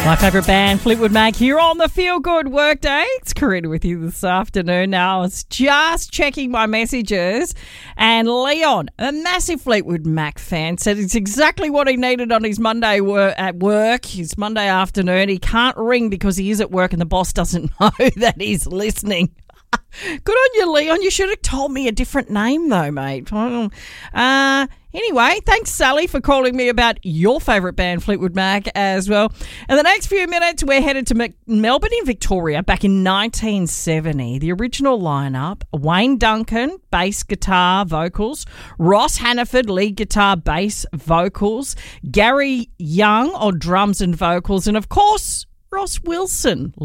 My favourite band, Fleetwood Mac, here on the Feel Good Workday. It's Corinne with you this afternoon. Now, I was just checking my messages, and Leon, a massive Fleetwood Mac fan, said it's exactly what he needed on his Monday at work, his Monday afternoon. He can't ring because he is at work and the boss doesn't know that he's listening. Good on you, Leon. You should have told me a different name, though, mate. Anyway, thanks, Sally, for calling me about your favourite band, Fleetwood Mac, as well. In the next few minutes, we're headed to Melbourne in Victoria back in 1970. The original lineup: Wayne Duncan, bass guitar, vocals; Ross Hannaford, lead guitar, bass, vocals; Gary Young on drums and vocals; and, of course, Ross Wilson,